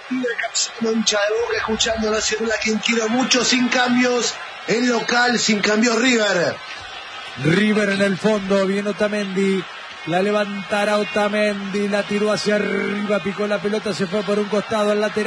hincha de Boca escuchando Nacional, a quien quiero mucho, sin cambios. En local, sin cambios, River. River en el fondo, viene Otamendi. La levantará Otamendi, la tiró hacia arriba, picó la pelota, se fue por un costado al lateral.